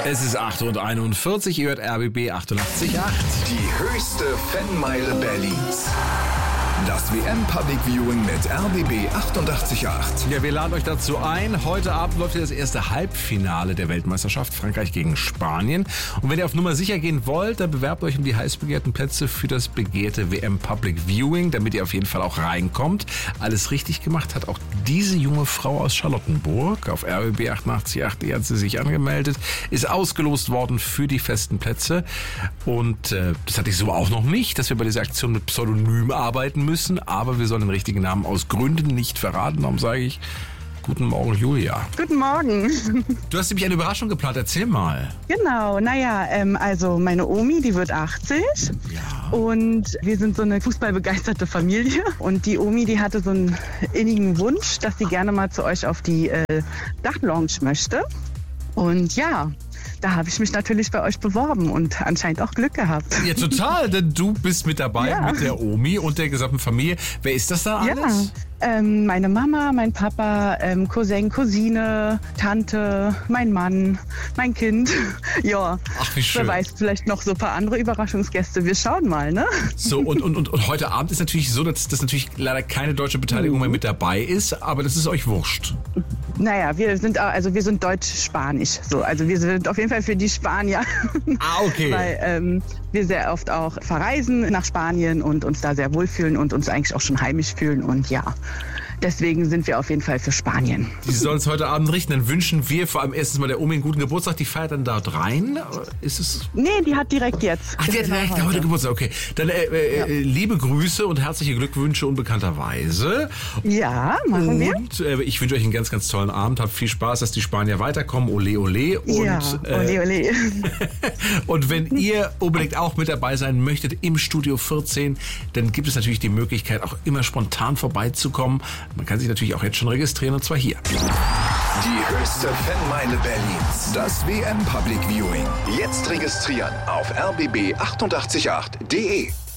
Es ist 8:41 Uhr, ihr hört RBB 88.8. Die höchste Fanmeile Berlins. Das WM Public Viewing mit RBB 88.8. Ja, wir laden euch dazu ein. Heute Abend läuft ja das erste Halbfinale der Weltmeisterschaft, Frankreich gegen Spanien. Und wenn ihr auf Nummer sicher gehen wollt, dann bewerbt euch um die heiß begehrten Plätze für das begehrte WM Public Viewing, damit ihr auf jeden Fall auch reinkommt. Alles richtig gemacht hat auch diese junge Frau aus Charlottenburg. Auf RBB 88.8 hat sie sich angemeldet, ist ausgelost worden für die festen Plätze. Und das hatte ich so auch noch nicht, dass wir bei dieser Aktion mit Pseudonym arbeiten müssen. Aber wir sollen den richtigen Namen aus Gründen nicht verraten. Darum sage ich guten Morgen, Julia. Guten Morgen. Du hast nämlich eine Überraschung geplant. Erzähl mal. Genau, also meine Omi, die wird 80. Ja. Und wir sind so eine fußballbegeisterte Familie. Und die Omi, die hatte so einen innigen Wunsch, dass sie gerne mal zu euch auf die Dachlounge möchte. Und ja, da habe ich mich natürlich bei euch beworben und anscheinend auch Glück gehabt. Ja, total, denn du bist mit dabei, Ja. mit der Omi und der gesamten Familie. Wer ist das da alles? Meine Mama, mein Papa, Cousin, Cousine, Tante, mein Mann, mein Kind. Ja, Ach, wie schön. wer weiß, vielleicht noch so ein paar andere Überraschungsgäste. Wir schauen mal, ne? So, und heute Abend ist natürlich so, dass das natürlich leider keine deutsche Beteiligung mehr mit dabei ist, aber das ist euch wurscht. Naja, wir sind deutsch-spanisch. So, also wir sind auf jeden Fall für die Spanier. Ah, okay. Weil wir sehr oft auch verreisen nach Spanien und uns da sehr wohlfühlen und uns eigentlich auch schon heimisch fühlen. Und ja, deswegen sind wir auf jeden Fall für Spanien. Die sollen es heute Abend richten. Dann wünschen wir vor allem erstens mal der Omi einen guten Geburtstag. Die feiert dann dort rein. Ist es? Nee, die hat direkt jetzt. Ach, die hat direkt heute Geburtstag. Okay. Dann liebe Grüße und herzliche Glückwünsche unbekannterweise. Ja, machen wir. Und ich wünsche euch einen ganz, ganz tollen Abend. Habt viel Spaß, dass die Spanier weiterkommen. Ole, ole. Und, Ja, ole, ole. und wenn ihr unbedingt auch mit dabei sein möchtet im Studio 14, dann gibt es natürlich die Möglichkeit, auch immer spontan vorbeizukommen. Man kann sich natürlich auch jetzt schon registrieren, und zwar hier. Die höchste Fanmeile Berlins. Das WM Public Viewing. Jetzt registrieren auf rbb888.de.